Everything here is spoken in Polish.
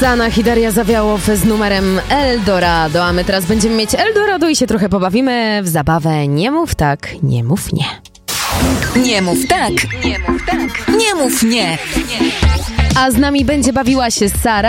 Sanach i Daria Zawiałow z numerem Eldorado, a my teraz będziemy mieć Eldorado i się trochę pobawimy w zabawę Nie mów tak, nie mów nie. Nie mów tak, nie mów tak, nie mów nie. A z nami będzie bawiła się Sara.